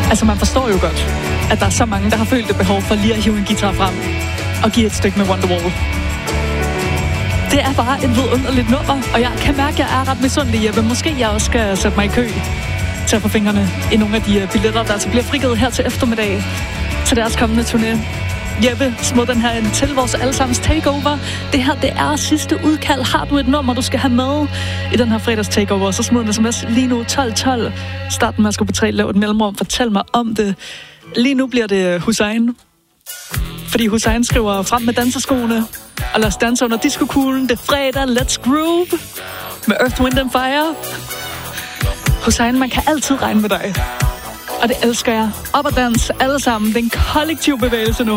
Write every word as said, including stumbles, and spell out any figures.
Altså, man forstår jo godt, at der er så mange, der har følt et behov for lige at hive en guitar frem og give et stykke med Wonderwall. Det er bare et vidunderligt nummer, og jeg kan mærke, at jeg er ret misundelig, Jeppe. Måske jeg også skal sætte mig i kø til at få fingrene i nogle af de billetter, der altså bliver frigivet her til eftermiddag til deres kommende turné. Jeppe, smid den her ind til vores allesammens takeover. Det her, det er sidste udkald. Har du et nummer, du skal have med i den her fredags takeover, så smid en sms lige nu tolv tolv. Start med at skulle på tre, lav et mellemrum. Fortæl mig om det. Lige nu bliver det Hussein. Fordi Hussein skriver frem med danseskoene, og lad os danse under disco-kuglen. Det er fredag, let's groove med Earth, Wind and Fire. Hussein, man kan altid regne med dig. Og det elsker jeg. Op og dans alle sammen. Det er en kollektiv bevægelse nu.